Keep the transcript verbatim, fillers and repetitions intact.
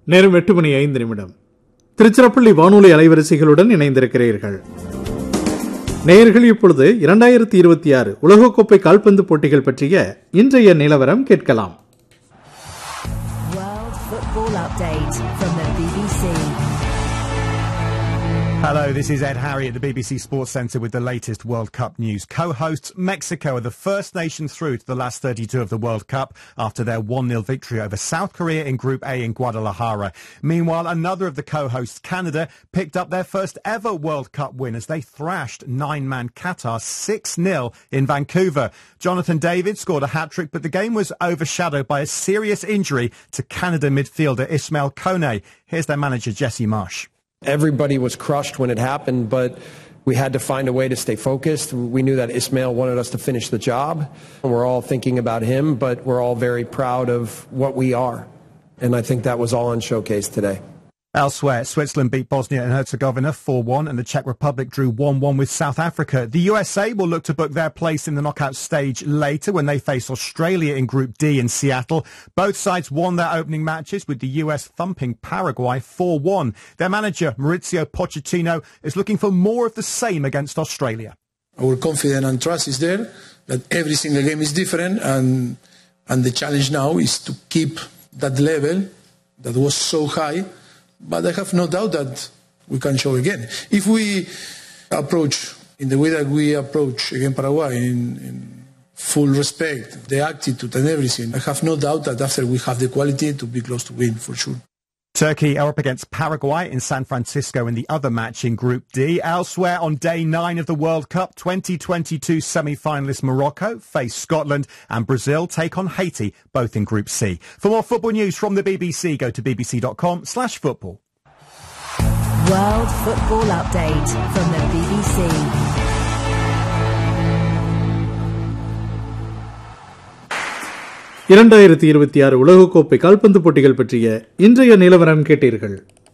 நேரம் எட்டு மணி ஐந்து நிமிடம். திருச்சிராப்பள்ளி வானொலி அலைவரிசைகளுடன் இணைந்திருக்கிறீர்கள். நேயர்கள் இப்பொழுது இரண்டாயிரத்தி இருபத்தி ஆறு உலகக்கோப்பை கால்பந்து போட்டிகள் பற்றிய இன்றைய நிலவரம் கேட்கலாம். World Football Update from the B B C. Hello, this is Ed Harry at the B B C Sports Centre with the latest World Cup news. Co-hosts Mexico are the first nation through to the last thirty-two of the World Cup after their one nil victory over South Korea in Group A in Guadalajara. Meanwhile, another of the co-hosts, Canada, picked up their first ever World Cup win as they thrashed nine-man Qatar six nil in Vancouver. Jonathan David scored a hat-trick, but the game was overshadowed by a serious injury to Canada midfielder Ismail Kone. Here's their manager, Jesse Marsh. Everybody was crushed when it happened, but we had to find a way to stay focused. We knew that Ismail wanted us to finish the job. We're all thinking about him, but we're all very proud of what we are. And I think that was all on showcase today. Elsewhere, Switzerland beat Bosnia and Herzegovina four one and the Czech Republic drew one one with South Africa. The U S A will look to book their place in the knockout stage later when they face Australia in Group D in Seattle. Both sides won their opening matches with the U S thumping Paraguay four one. Their manager, Mauricio Pochettino, is looking for more of the same against Australia. Our confidence and trust is there, that every single game is different, and and the challenge now is to keep that level that was so high. But I have no doubt that we can show again. If we approach in the way that we approach against Paraguay, in, in full respect, the attitude and everything, I have no doubt that after we have the quality to be close to win, for sure. Turkey are up against Paraguay in San Francisco in the other match in Group D. Elsewhere, on day nine of the World Cup, twenty twenty-two semi-finalist Morocco face Scotland and Brazil take on Haiti, both in Group C. For more football news from the B B C, go to bbc.com slash football. World Football Update from the B B C. இரண்டாயிரத்தி இருபத்தி ஆறு உலகக்கோப்பை கால்பந்து போட்டிகள் பற்றிய இன்றைய நிலவரம் கேட்டீர்கள்.